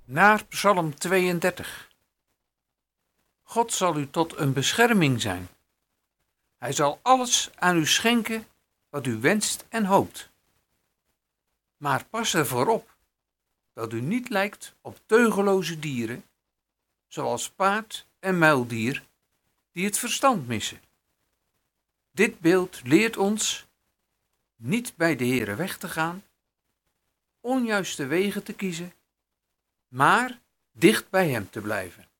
Naar Psalm 32. God zal u tot een bescherming zijn. Hij zal alles aan u schenken wat u wenst en hoopt. Maar pas ervoor op dat u niet lijkt op teugelloze dieren, zoals paard en muildier, die het verstand missen. Dit beeld leert ons niet bij de Heere weg te gaan, onjuiste wegen te kiezen, maar dicht bij hem te blijven.